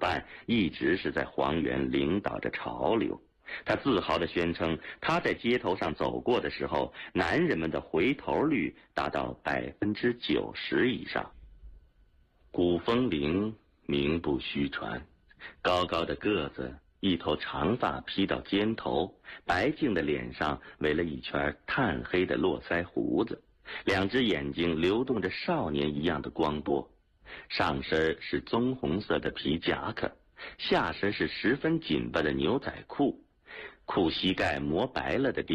范一直是在黄原领导着潮流。他自豪地宣称，他在街头上走过的时候，男人们的回头率达到90%以上。古风铃名不虚传，高高的个子，一头长发披到肩头，白净的脸上围了一圈炭黑的络腮胡子，两只眼睛流动着少年一样的光波。上身是棕红色的皮夹克，下身是十分紧巴的牛仔裤，裤膝盖磨白了的地